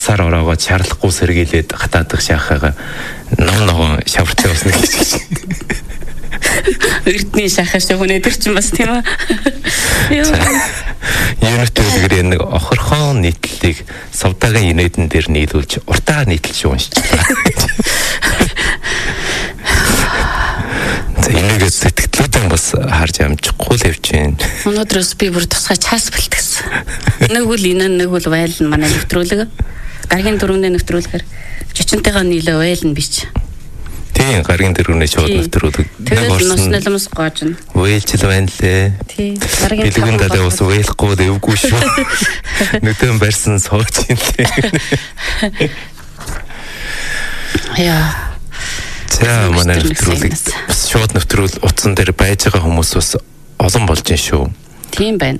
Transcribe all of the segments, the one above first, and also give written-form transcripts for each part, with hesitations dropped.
сар ороогоо шаарлахгүй сэргийлээд хатаадах шахаага ногоон шавартай усна гэж. Эрдний шахаж өгнө тэр чинь бас тийм үү? Юунэтэйгээр нэг охорхон нийтлэлийг савдагийн инээдэн дээр нийлүүлж уртаа нийтэлж уншчихлаа. Энийгээ сэтгэлдээ бас харж амжихгүй л явж байна. Өнөөдрөөс би бүр тусгай чаас бэлтгэсэн. Нэг үл энэ нэг үл вайлн манай нэвтрүүлэг. Гаргийн дөрөвний нэвтрүүлгээр жичнтэйгээ нийлээ вайлн бич. Тийм гаргийн дөрөвний шууд нэвтрүүлэг. Тэгээд нус нулимс гоожно. Вээлжил байна лээ. Тийм гаргийн дэлгэн далай ус вээлэхгүй дэвгүй шүү. Нүдэн барьсан сууж юм лээ. Яа. За манай нэвтрүүлэг шууд нэвтрүүл утсан дээр байж байгаа хүмүүс бас олон болж байна шүү. Тийм байна.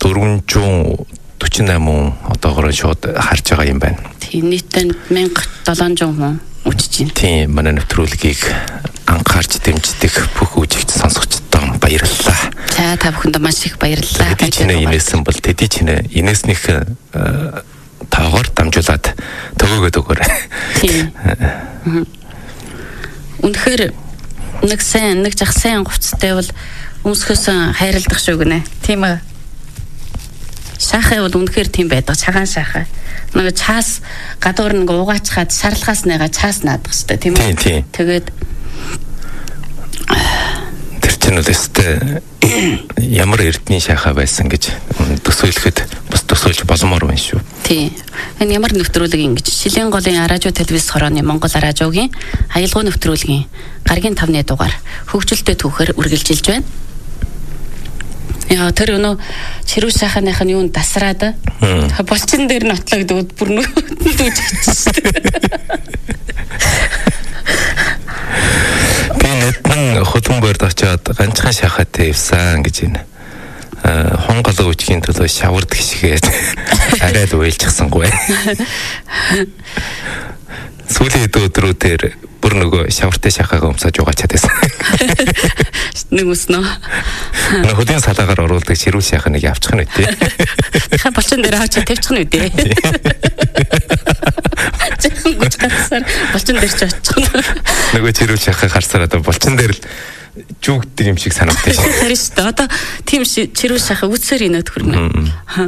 448 одоогоор шууд харж байгаа юм байна. Тийм нийтдээ 1700 хүн үжиж байна. Тийм манай нэвтрүүлгийг анхаарч дэмждэг бүх үжигч сонсогчдод баярлалаа. За та бүхэнд маш их баярлалаа. Тэди чинээ инээсэн бол тэди чинээ инээснийх тагаар дамжуулаад төгөөгөөд өгөөрэй. Тийм. Үнэхээр нэг жах сайн гуцтай бол өмсөхөөс хайрладаг шүү гинэ. Тийм ээ. Шахаа бол үнэхээр тийм байдаг. Цагаан шахаа. Нэг чаас гадуур нэг угаачхаад шарлагаас нэга чаас наадаг шүү дээ. Тийм үү? Тийм. Тэгээд тэр чинь л өстэй ямар эрдний шахаа байсан гэж төсөөлөхөд бас төсөөлж боломоор байна шүү. Тийм. Энэ ямар нэвтрүүлэг ингэж Шилийн голын радио телевиз хорооны Монгол радиогийн аялгау нэвтрүүлгийн гаргийн 5-ны дугаар хөгжилтэй түүхээр үргэлжилж байна. Яа тэр өнөө чирүү шаханых нь юунд дасраад болчин дээр нь отлогдоод бүр нүдэнд үжигчсэн. Би нэгэн хөлбөмбөрд очиод ганцхан шахаатай явсан гэж байна. Хонгол үжихийн төлөө шавард гიშгээд арай л уйлчихсангүй. Сүүлийн өдрүүдээр бүр нөгөө шавартай шахаагаа өмсөж угаачаад байсан. Нэг үснэ. Хөдийн салаагаар оруулдаг ширүү шахаа нэг явчих нь үтэй. Ха болчин дээр авч тавьчих нь үтэй. Зэхэн гүч гацсаар болчин дээр ч очих нь. Нөгөө ширүү шахаа харсаар одоо болчин дээр л жүгддэг юм шиг санагдаж байна. Харин шүү дээ. Одоо тийм чирүү шахаа үсээр инээд хүрнэ.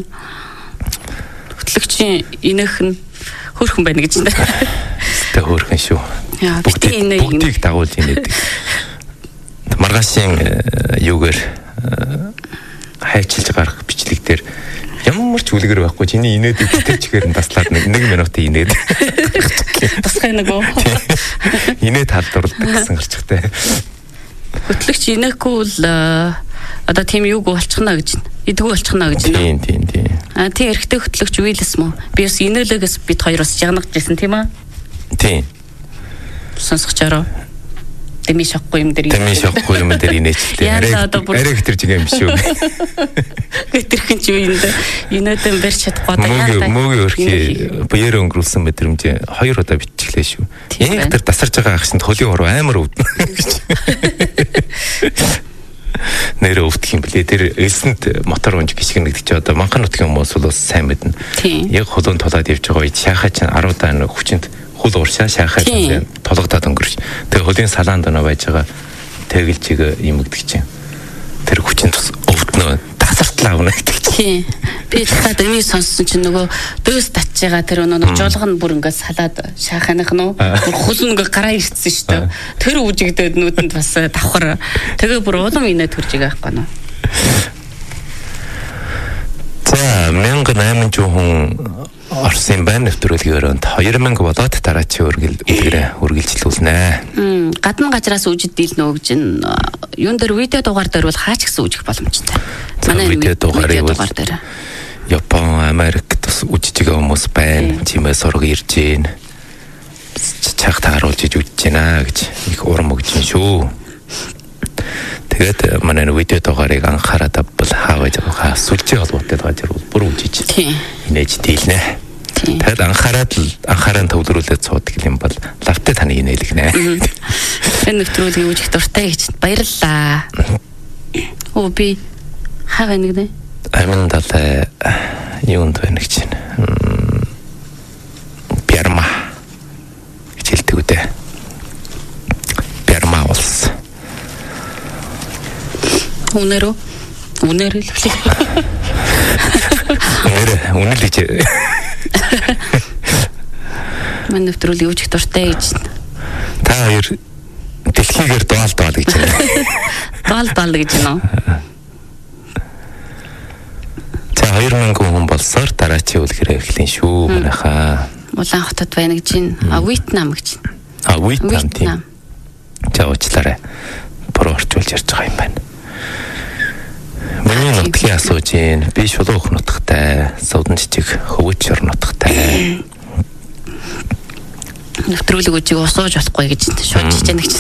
Хөтлөгчийн инээх нь хөөрхөн байна гэж байна. Тэ хөөрхөн шүү. Бүгдийг дагуулж инээдэг. Маргаашийн юугаар хайчилж гарах бичлэг дээр ямар ч үлгэр байхгүй чиний инээдэг бүтээчгээр нь таслаад нэг минутын инээд. Тасгай нөгөө. Инээд халдварладаг гэсэн гарчтай. Хөтлөгч инээхгүй бол одоо тийм юуг болчихно гэж байна. Идэггүй болчихно гэж байна. Тийм. Тийм эрэгтэй хөтлөгч Уиллс мөн. Би бас инээлэгээс бид хоёроос жагнаж байсан тийм аа. Тийм. Сонсогчороо Дэмий шохгүй юм дээр инээчтэй. Арай хэтэрж байгаа юм шүү. Гэтэрхэн ч юу юм дэ. Инээдэн барьж чадахгүй даа. Мөгийн өрхий баяр өнгөрүүлсэн мэдрэмж 2 удаа биччихлээ шүү. Энэ хэтэр тасарч байгаа ах шинд хөлийн уруу амар өвдөн гэж. Нэрээ өвдөх юм блэ. Тэр элсэнд мотор унж гიშгэн гэдэг чи одоо манхан нутгийн хүмүүс бол сайн мэднэ. Яг холоон тулаад явж байгаа үед шахаа чинь 10 даа хүчинд хул ууршаа шахаа чинь тулгадаад өнгөрч. Тэгээ хөлийн салаанд оноо байж байгаа тэгэлжиг юмгдэг чинь. Тэр хүчинд өвднө тасартлаа авна гэдэг чинь. Би дахиад энийг сонссон чинь нөгөө дөөс татж байгаа тэр өнөө жолго нь бүр ингээд салаад шахааных нь хөл нөгөө гараа ирсэн шүү дээ. Тэр үжигдээд нүдэнд бас давхар. Тэгээ бүр улам инээ төрж байгаа байхгүй нөө. За 1800 хүн Орсын байна нэвтрүүлгээр 2000 болоод дараа чи үргэлжлүүлнэ. Гадна газраас үжид дийлнэ гэж юун дээр видео дугаар дээр бол хаач гэсэн үжих боломжтой. Манай видео дугаар дээр Япон, Америк тус үжиж байгаа хүмүүс байна. Чимээ сураг ирж гин. Чаг тааруулж үжиж гинэ гэж их урам өгч юм шүү. Тэгээд манай видео дугаарыг анхаараад бол хаавж байгаа сүлжээ холбоотой байгаа бүр үжиж. Инээж дийлнэ. Тэгэд анхааран төвлөрүүлээд цуудаг юм бол лавтай таны инээлгэнэ. Энэ нэвтрүүлгийн үжих дуртай гэж баярлалаа. Оо би хаа нэг нэ? Амин далай юунд байна гэж байна. Пиар гэдэг үдэ. Бярма улс. Үнэр л үлээ. Үнэр л гэж. Мань нэвтрүүл юу ч дуртай гэж. Та хоёр дэлхийгээр доол гэж байна. Доол гэж нөө. За 2000 хүн болсоор дараачийн үлгэрээ эхлэн шүү манайхаа. Улаанхотод байна гэж байна. Вьетнам гэж. Вьетнам тийм. За уучлаарай. Буруу орчуулж ярьж байгаа юм байна. Миний нутгийн асууж гин би шулуух нутагтай, суудан жижиг хөвөч ор нутагтай. Нэвтрүүлэг үжиг усууж болохгүй гэж шууд чичээнэ гэж.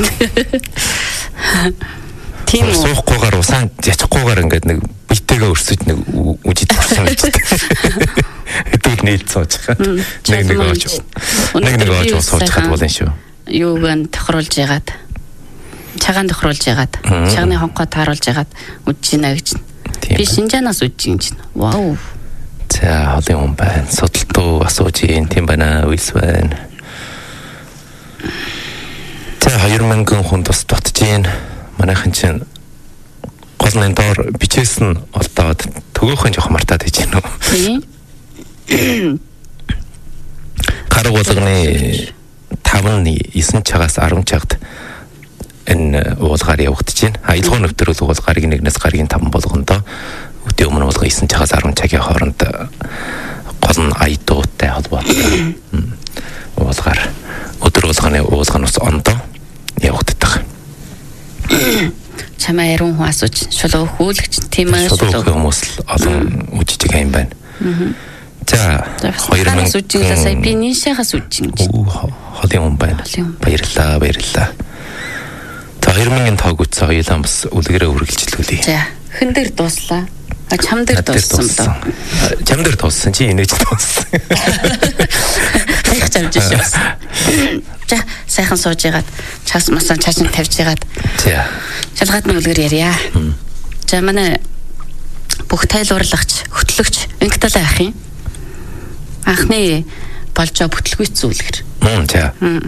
Тийм үү. Суухгүйгээр усаан ячихгүйгээр ингээд нэг битэйгээ өрсөж нэг үжид төрсөн гэж. Хэдүүл нийл цооч. Нэг оож сууж хад болно шүү. Юуг тохируулж ягаад. Чагаан тохируулж ягаад. Чагны хонхоо тааруулж ягаад үжиж гинэ гэж. Би Шинжаанаас үжиж гин. Вау. За олон хүн байна. Судалтуу асууж гин тийм байна. Үйлс байна. За 2000 хүн тус дутж гин. Манайхан чинь голны доор бичээс нь олдоод төгөөхөн жоох мартаад хийж гинэ. Тийм. Гараг болгоны 5-9 чагаас 10 чагт энэ уулгаар явагдаж байна. Аялал нөхдөр бол гарыг 1-ээс гаргийн 5 болгондоо өдөө өмнө болгоо 9 чагаас 10 цагийн хооронд гол нь аядуутай холбоотой уулгаар өдөр болгоны уулганаас ондоо явагддаг. Чамаа яруу хүн асууж шулуу хүүлэгч тийм ээ шулуу хүмүүс л олон үжиж байгаа юм байна. За 2000 сая би нишахаас үжиж юм. Холын хүн байна. Баярлалаа. За 2000-ын тоог үтсэн хоёулаа бас үлгэрээ үргэлжлүүлье. За хэн дээр дууслаа? Чам дээр дууссан ба. Чам дээр дууссан чи инээж дууссан. Их чамж шээ. За сайхан сууж ягаад чаас масан чаашин тавьж ягаад. За. Шалгаад нь үлгэр ярья. За манай бүх тайлбарлагч, хөтлөгч Инкталаа ах юм. Анхны болжоо бүтлгүйц үлгэр. За.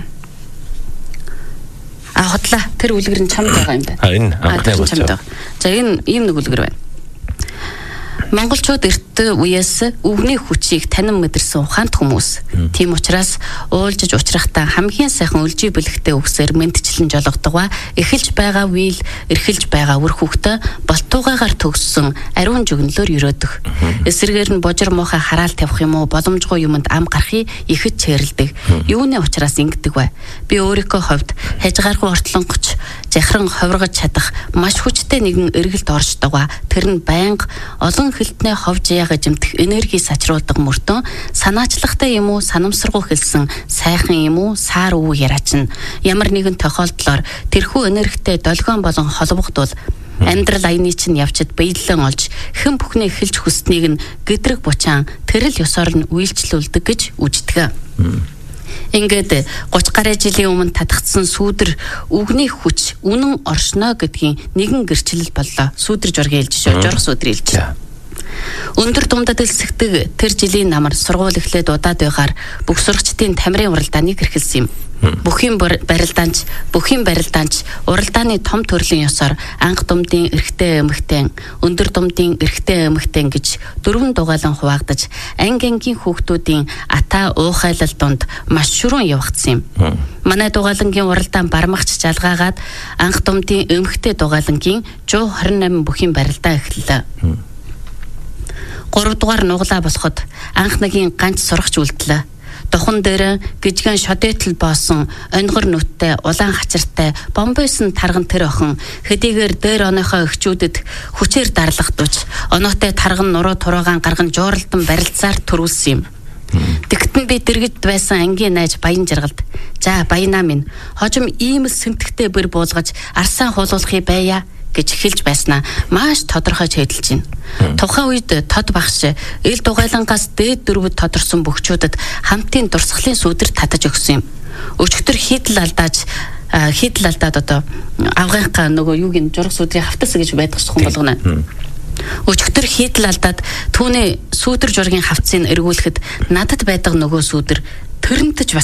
Хотлаа тэр үлгэр нь чамд байгаа юм байна. Энэ анхны болжоо. За энэ ийм нэг үлгэр байна. Монголчууд эрт үеэс үгний хүчийг танин мэдэрсэн ухаант хүмүүс. Тийм учраас уулжиж учрахтаа хамгийн сайхан өлжий бэлэгтэй үгсээр мэдчлэн жологдгоо эхэлж байгаа үйл эрхэлж байгаа үр хүүхдээ болтуугаагаар төгссөн ариун жигнэлөөр өрөөдөх. Эсрэгээр нь божир муухай хараал тавих юм уу боломжгүй юмд ам гарахыг ихэд чэрлдэг. Юуны учраас ингэдэг вэ? Би өөрийнхөө хувьд хажгааргүй ортлонгоч захиран ховрогож чадах маш хүчтэй нэгэн эргэлт орж байгаа. Тэр нь байнга олон хилтнээ ховж яага жимтэх энерги сачруулдаг мөртөө санаачлагтай юм уу санамсаргуу хэлсэн сайхан юм уу саар уу яриач нь ямар нэгэн тохиолдлоор тэрхүү энергитэй долгион болон холбогдвол амьдрал аяны чинь явчид биелэн олж хэн бүхний эхэлж хүснэг нь гэдрэг бучаан тэрэл ёсоор нь үйлчлүүлдэг гэж үждэг. Ингээд 30 гаруй жилийн өмнө татгдсан сүүдэр үгний хүч үнэн оршно гэдгийн нэгэн гэрчлэл боллоо. Сүүдэр жургийн хэлж шүү. Журх сүүдэр хэлж. Өндөр думдад элсэгдэг тэр жилийн намар сургууль эхлээд удаад байгаар бүх сурагчдын тамирын уралдааныг эрхэлсэн юм. Бүхийн барилдаанч уралдааны том төрлийн ёсоор анх думдын эрэгтэй эмэгтэй, өндөр думдын эрэгтэй эмэгтэй гэж 4 дугаалan хуваагдаж ангийн хүүхдүүдийн ата уухайлал донд маш шүрэн явагдсан юм. Манай дугаалангийн уралдаан бармагч жалгаагаад анх думдын эмэгтэй дугаалангийн 128 бүхийн барилдаан эхэллээ. 3 дугаар нуглаа болоход анх нэгийн ганц сурагч үлдлээ. Духан дээр гижгэн шодэтл боосон онгор нүттэй улаан хачиртай бомбойсон тарган тэр охин хэдийгээр дээр оныхоо өгчүүдэд хүчээр дарлахдууч оноотой тарган нуруу тураагаан гарган жууралдан барилцаар төрүүлсэн юм. Тэгтэн би дэргэд байсан ангийн найз баян жаргалд. За баянаа минь хожим ийм л сэмтгтэй бэр буулгаж арсаа хуулуулахыг байя гэж хэлж байснаа маш тодорхойж хэдэлж байна. Тухайн үед тод багш ил дугайлангаас дээд дөрвөд тодорсон бөхчүүдэд хамтын дурсгалын сүудэр татаж өгсөн юм. Өчигдөр хідл алдаад одоо авгийнхаа нөгөө юуг нь журах сүудрийн хавтас гэж байдаг ч хүн болгоно. Өчигдөр хідл алдаад түүний сүудэр жургийн хавцыг эргүүлэхэд надад байдаг нөгөө сүудэр төрөндөж бас